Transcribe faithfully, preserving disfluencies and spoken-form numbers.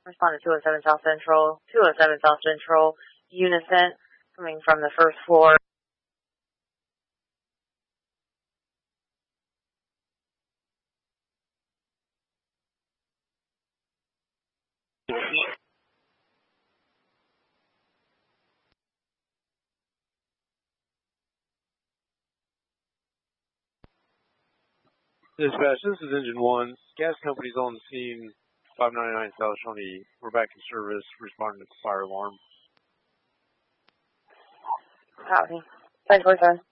Respond to two oh seven South Central, two oh seven South Central, Unison, coming from the first floor. Dispatch, this is Engine one. Gas company's on the scene, five ninety-nine South Shawnee. We're back in service, responding to the fire alarm. Copy. five four seven.